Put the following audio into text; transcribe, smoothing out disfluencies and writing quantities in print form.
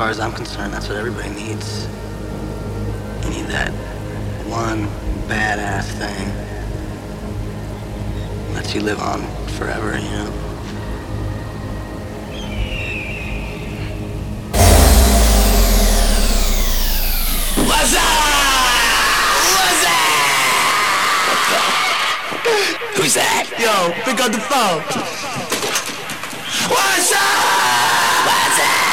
far as I'm concerned, that's what everybody needs. You need that one badass thing. Lets you live on forever, you know? What's up? What's up? Who's that? Yo, pick up the phone. What's up? What's up?